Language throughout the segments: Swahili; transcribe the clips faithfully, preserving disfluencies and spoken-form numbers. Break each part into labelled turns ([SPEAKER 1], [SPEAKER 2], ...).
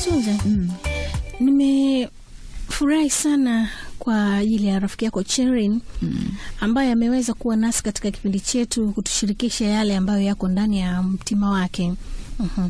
[SPEAKER 1] Msuza, mm. nimefurahi sana kwa ajili ya rafiki yako Cherin mm. ambaye ameweza kuwa nasi katika kipindi chetu kutushirikisha yale ambayo yako ndani ya mtima wake. Mhm.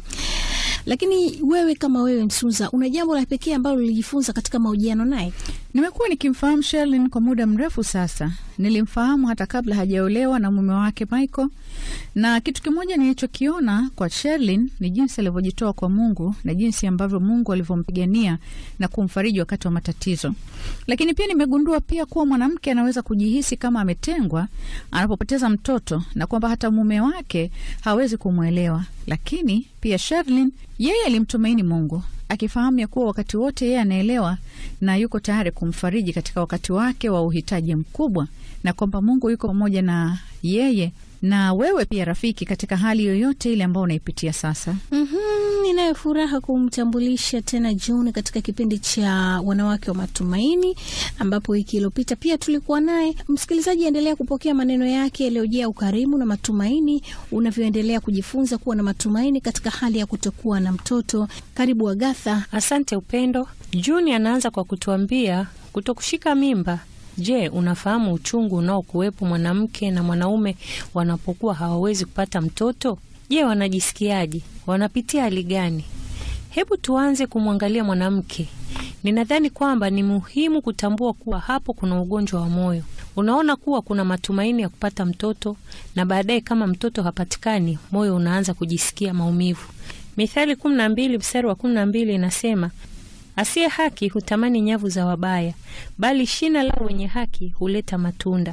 [SPEAKER 1] Lakini wewe kama wewe Msuza, una jambo la pekee ambalo ulijifunza katika mahojiano naye?
[SPEAKER 2] Nimekuwa nikimfahamu Sherlyn kwa muda mrefu sasa. Nilimfahamu hata kabla hajaolewa na mume wake Michael. Na kitu kimoja nilichokiona kwa Sherlyn ni jinsi alivyojitoa kwa Mungu na jinsi ambavyo Mungu alivyompigania na kumfariji wakati wa matatizo. Lakini pia nimegundua pia kuwa mwanamke anaweza kujihisi kama ametengwa anapopoteza mtoto na kwamba hata mume wake hawezi kumuelewa. Lakini pia Sherlyn yeye alimtumaini Mungu, akifahamu ya kuwa wakati wote yeye anaelewa na yuko tayari kumfariji katika wakati wake wa uhitaji mkubwa, na kwamba Mungu yuko pamoja na yeye na wewe pia rafiki katika hali yoyote ile ambayo unaipitia sasa.
[SPEAKER 1] Mhm, ninayo furaha kumtambulisha tena John katika kipindi cha Wanawake wa Matumaini, ambapo wiki iliyopita pia tulikuwa naye. Msikilizaji, endelea kupokea maneno yake yaliyojaa ukarimu na matumaini unavyoendelea kujifunza kuwa na matumaini katika hali ya kutokuwa na mtoto. Karibu Agatha.
[SPEAKER 3] Asante Upendo. John anaanza kwa kutuambia kutokushika mimba. Je, unafahamu uchungu unaokuwepo mwanamke na mwanaume wanapokuwa hawawezi kupata mtoto? Je, wanajisikiaje? Wanapitia hali gani? Hebu tuanze kumwangalia mwanamke. Ninadhani kwamba ni muhimu kutambua kuwa hapo kuna ugonjwa wa moyo. Unaona kuwa kuna matumaini ya kupata mtoto, na baadaye kama mtoto hapatikani, moyo unaanza kujisikia maumivu. Mithali kumi na mbili mstari wa kumi na mbili inasema, asiye haki hutamani nyavu za wabaya, bali shina la wenye haki huleta matunda.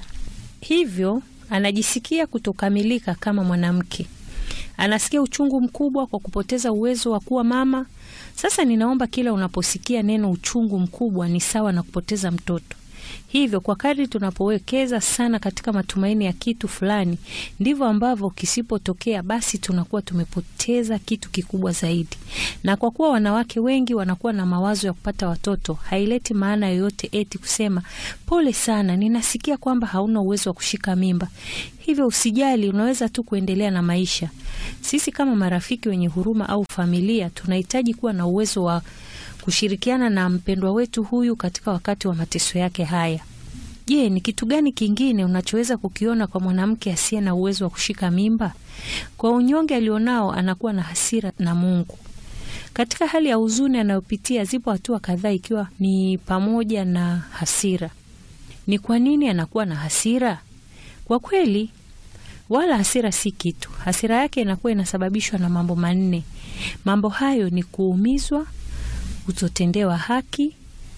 [SPEAKER 3] Hivyo anajisikia kutokamilika kama mwanamke. Anasikia uchungu mkubwa kwa kupoteza uwezo wa kuwa mama. Sasa ninaomba kila unaposikia neno uchungu mkubwa ni sawa na kupoteza mtoto. Hivyo kwa kadri tunapowekeza sana katika matumaini ya kitu fulani, ndivyo ambavyo kisipotokea basi tunakuwa tumepoteza kitu kikubwa zaidi. Na kwa kuwa wanawake wengi wanakuwa na mawazo ya kupata watoto, haileti maana yoyote eti kusema, pole sana, ninasikia kwamba hauna uwezo wa kushika mimba. Hivyo usijali, unaweza tu kuendelea na maisha. Sisi kama marafiki wenye huruma au familia, tunahitaji kuwa na uwezo wa kushirikiana na mpendwa wetu huyu katika wakati wa mateso yake haya. Je, ni kitu gani kingine unachoweza kukiona kwa mwanamke asiye na uwezo wa kushika mimba? Kwa unyonge alionao, anakuwa na hasira na Mungu. Katika hali ya huzuni anayopitia, zipo hatua kadhaa, ikiwa ni pamoja na hasira. Ni kwa nini anakuwa na hasira? Kwa kweli, wala hasira si kitu. Hasira yake inakuwa inasababishwa na mambo manne. Mambo hayo ni kuumizwa, kutotendewa haki,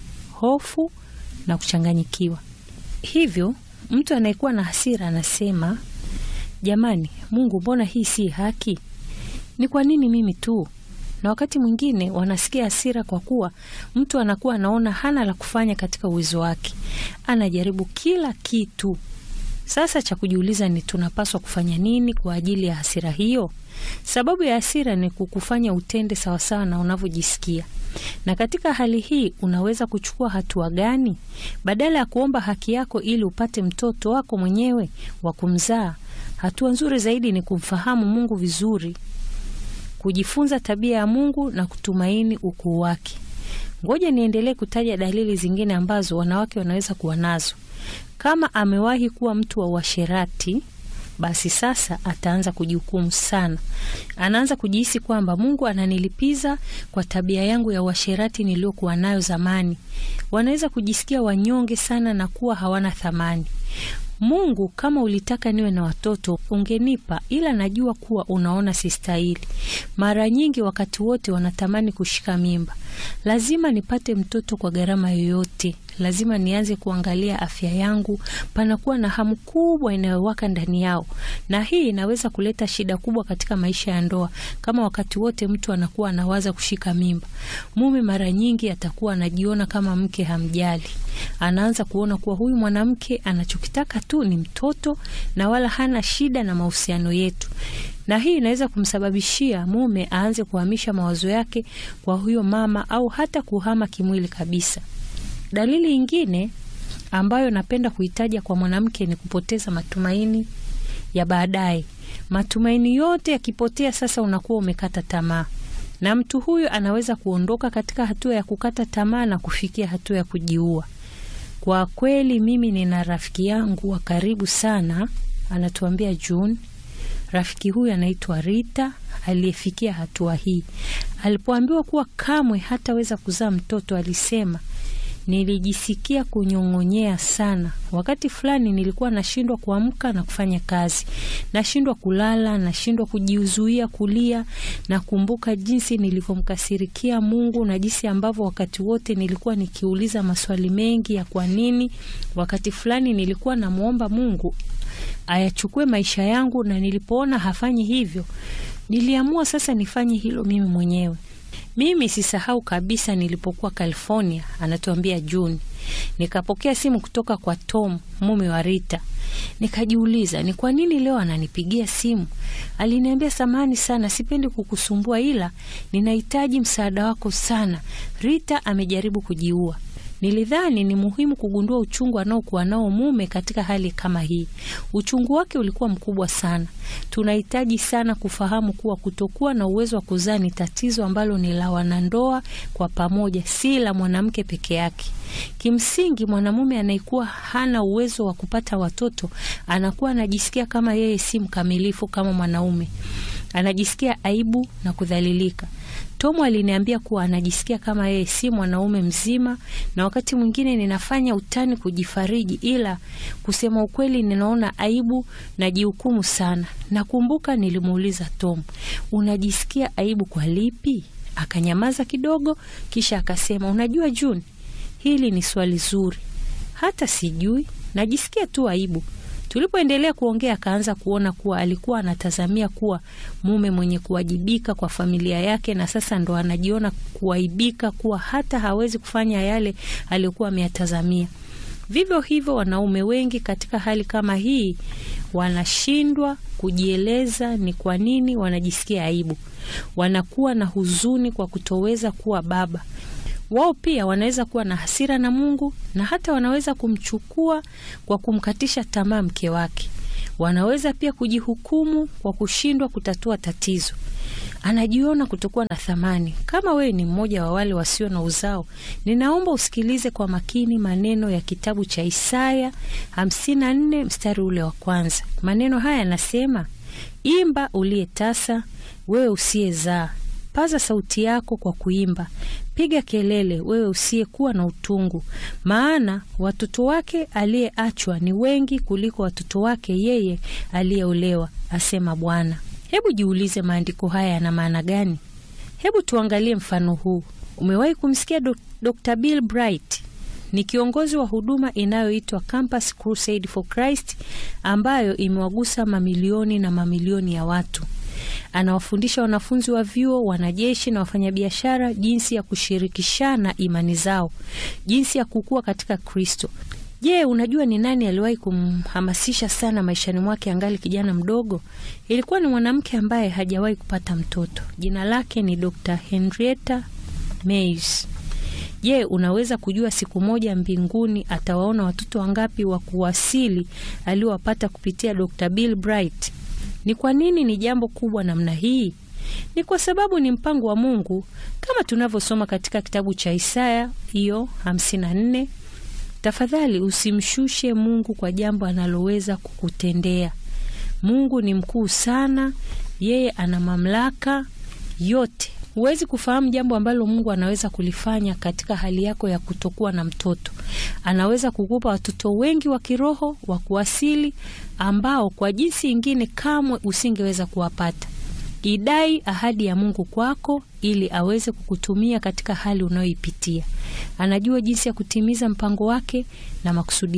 [SPEAKER 3] hofu na kuchanganyikiwa. Hivyo, mtu anayekuwa na hasira anasema, jamani, Mungu, mbona hii si haki? Ni kwa nini mimi tu? Na wakati mwingine wanasikia hasira kwa kuwa mtu anakuwa anaona hana la kufanya katika uwezo wake. Anajaribu kila kitu. Sasa cha kujiuliza ni tunapaswa kufanya nini kwa ajili ya hasira hiyo? Sababu ya hasira ni kukufanya utende sawasawa na unavyojisikia. Na katika hali hii unaweza kuchukua hatua gani? Badala ya kuomba haki yako ili upate mtoto wako mwenyewe wa kumzaa, hatua nzuri zaidi ni kumfahamu Mungu vizuri, kujifunza tabia ya Mungu na kutumaini ukuu wake. Ngoja niendelee kutaja dalili zingine ambazo wanawake wanaweza kuwa nazo. Kama amewahi kuwa mtu wa uasherati, basi sasa ataanza kujihukumu sana. Anaanza kujihisi kwamba Mungu ananilipiza kwa tabia yangu ya uasherati niliyokuwa nayo zamani. Wanaweza kujisikia wanyonge sana na kuwa hawana thamani. Mungu, kama ulitaka niwe na watoto ungenipa, ila najua kuwa unaona sistahili. Mara nyingi wakati wote wanatamani kushika mimba. Lazima nipate mtoto kwa gharama yoyote. Lazima nianze kuangalia afya yangu. Panakuwa na hamu kubwa inayowaka ndani yao. Na hii inaweza kuleta shida kubwa katika maisha ya ndoa. Kama wakati wote mtu anakuwa anawaza kushika mimba, mume mara nyingi atakuwa anajiona kama mke hamjali. Anaanza kuona kuwa huyu mwanamke anachokitaka tu ni mtoto na wala hana shida na mahusiano yetu. Na hii inaweza kumsababishia mume aanze kuhamisha mawazo yake kwa huyo mama au hata kuhama kimwili kabisa. Dalili nyingine ambayo napenda kuitaja kwa mwanamke ni kupoteza matumaini ya baadaye. Matumaini yote yakipotea, sasa unakuwa umekata tamaa. na mtu huyu anaweza kuondoka katika hatua ya kukata tamaa na kufikia hatua ya kujiua. Kwa kweli mimi nina rafiki yangu wa karibu sana, anatuambia June. Rafiki huyu anaitwa Rita, aliyefikia hatua hii. Alipoambiwa kuwa kamwe hataweza kuzaa mtoto, alisema, nilijisikia kunyong'onyea sana. Wakati fulani nilikuwa nashindwa kuamka na kufanya kazi. Nashindwa kulala, nashindwa kujizuia kulia, na kumbuka jinsi nilivyomkasirikia Mungu na jinsi ambavyo wakati wote nilikuwa nikiuliza maswali mengi ya kwa nini. Wakati fulani nilikuwa namuomba Mungu ayachukue maisha yangu, na nilipoona hafanyi hivyo, niliamua sasa nifanye hilo mimi mwenyewe. Mimi sisahau kabisa nilipokuwa California, anatuambia June. Nikapokea simu kutoka kwa Tom, mume wa Rita. Nikajiuliza, ni kwa nini leo ananipigia simu? Aliniambia, samahani sana, sipendi kukusumbua, ila ninahitaji msaada wako sana. Rita amejaribu kujiua. Nilidhani ni muhimu kugundua uchungu anaokuwa nao mume katika hali kama hii. Uchungu wake ulikuwa mkubwa sana. Tunahitaji sana kufahamu kuwa kutokuwa na uwezo wa kuzaa ni tatizo ambalo ni la wanandoa kwa pamoja, si la mwanamke peke yake. Kimsingi, mwanamume anayekuwa hana uwezo wa kupata watoto anakuwa anajisikia kama yeye si mkamilifu kama mwanaume. Anajisikia aibu na kudhalilika. Tomu aliniambia kuwa anajisikia kama yeye si mwanaume mzima, na wakati mwingine ninafanya utani kujifariji, ila kusema ukweli ninaona aibu na jihukumu sana. Nakumbuka nilimuuliza Tomu, unajisikia aibu kwa lipi? Akanyamaza kidogo, kisha akasema, unajua June, hili ni swali zuri. Hata sijui, najisikia tu aibu. Tulipoendelea kuongea, akaanza kuona kuwa alikuwa anatazamia kuwa mume mwenye kuwajibika kwa familia yake, na sasa ndo anajiona kuaibika kuwa hata hawezi kufanya yale aliyokuwa ameyatazamia. Vivyo hivyo wanaume wengi katika hali kama hii wanashindwa kujieleza ni kwa nini wanajisikia aibu. Wanakuwa na huzuni kwa kutoweza kuwa baba. Wao pia wanaweza kuwa na hasira na Mungu, na hata wanaweza kumchukua kwa kumkatisha tamaa mke wake. Wanaweza pia kujihukumu kwa kushindwa kutatua tatizo. Anajiona kutokuwa na thamani. Kama wewe ni mmoja wa wale wasio na uzao, ninaomba usikilize kwa makini maneno ya kitabu cha Isaya hamsini na nne mstari ule wa kwanza. Maneno haya yanasema, imba uliye tasa, wewe usiyezaa. Paza sauti yako kwa kuimba. Piga kelele, wewe usiyekuwa na utungu. Maana watoto wake aliyeachwa ni wengi kuliko watoto wake yeye aliyeolewa, asema Bwana. Hebu jiulize, maandiko haya yana maana gani? Hebu tuangalie mfano huu. Umewahi kumsikia Doctor Bill Bright? Ni kiongozi wa huduma inayoitwa Campus Crusade for Christ, ambayo imewagusa mamilioni na mamilioni ya watu. Anawafundisha wanafunzi wa vyuo, wanajeshi na wafanyabiashara jinsi ya kushirikishana imani zao, jinsi ya kukua katika Kristo. Je, unajua ni nani aliwahi kumhamasisha sana maishani mwake angali kijana mdogo? Ilikuwa ni mwanamke ambaye hajawahi kupata mtoto. Jina lake ni Doctor Henrietta Mays. Je, unaweza kujua siku moja mbinguni atawaona watoto wangapi wa kuwasili aliowapata kupitia Doctor Bill Bright? Ni kwa nini ni jambo kubwa namna hii? Ni kwa sababu ni mpango wa Mungu, kama tunavyosoma katika kitabu cha Isaya hiyo hamsini na nne. Tafadhali usimshushe Mungu kwa jambo analoweza kukutendea. Mungu ni mkuu sana, yeye ana mamlaka yote. Huwezi kufahamu jambo ambalo Mungu anaweza kulifanya katika hali yako ya kutokuwa na mtoto. Anaweza kukupa watoto wengi wa kiroho wa kuasili ambao kwa jinsi ingine kamwe usingeweza kuwapata. Idai ahadi ya Mungu kwako ili aweze kukutumia katika hali unayoipitia. Anajua jinsi ya kutimiza mpango wake na makusudi